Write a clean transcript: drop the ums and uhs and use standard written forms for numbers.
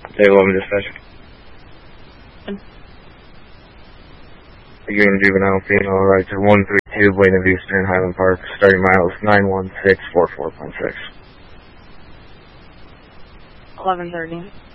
Day 11 dispatch. Green juvenile female right to 132 Buena Vista in Highland Park, starting miles 91644.6. 11:30.